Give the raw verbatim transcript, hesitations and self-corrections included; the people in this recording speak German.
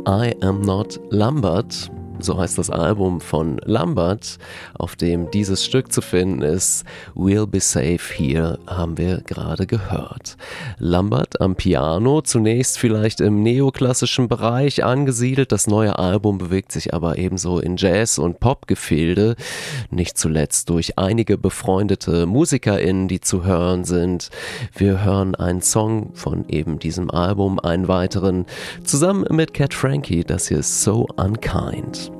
I Am Not Lambert. So heißt das Album von Lambert, auf dem dieses Stück zu finden ist. We'll Be Safe Here haben wir gerade gehört. Lambert am Piano, zunächst vielleicht im neoklassischen Bereich angesiedelt. Das neue Album bewegt sich aber ebenso in Jazz- und Pop-Gefilde. Nicht zuletzt durch einige befreundete MusikerInnen, die zu hören sind. Wir hören einen Song von eben diesem Album, einen weiteren, zusammen mit Cat Frankie. Das hier ist So Unkind.